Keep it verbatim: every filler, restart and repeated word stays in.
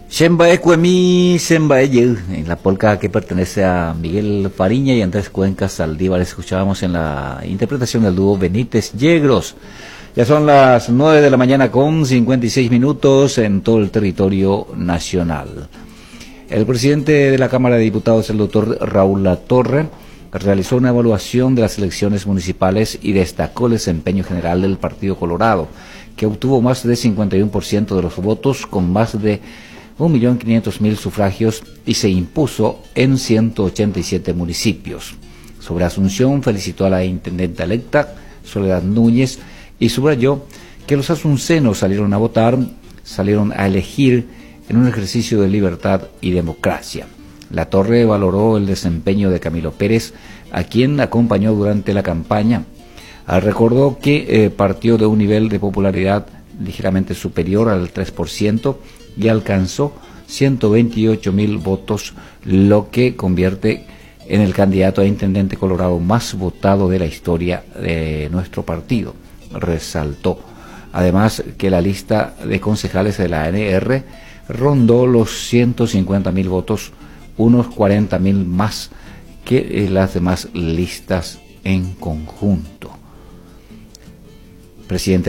Shembae Cuemí, Shembae Yu, en la polca que pertenece a Miguel Fariña y Andrés Cuenca Saldívar. Escuchábamos en la interpretación del dúo Benítez Yegros. Ya son las nueve de la mañana con cincuenta y seis minutos en todo el territorio nacional. El presidente de la Cámara de Diputados, el doctor Raúl Latorre, realizó una evaluación de las elecciones municipales y destacó el desempeño general del Partido Colorado, que obtuvo más de cincuenta y uno por ciento de los votos con más de un millón quinientos mil sufragios y se impuso en ciento ochenta y siete municipios. Sobre Asunción, felicitó a la intendenta electa, Soledad Núñez, y subrayó que los asuncenos salieron a votar, salieron a elegir en un ejercicio de libertad y democracia. Latorre valoró el desempeño de Camilo Pérez, a quien acompañó durante la campaña. Recordó que eh, partió de un nivel de popularidad ligeramente superior al tres por ciento y alcanzó ciento veintiocho mil votos, lo que convierte en el candidato a intendente colorado más votado de la historia de nuestro partido. Resaltó además que la lista de concejales de la A N R rondó los ciento cincuenta mil votos, unos cuarenta mil más que las demás listas en conjunto. Presidente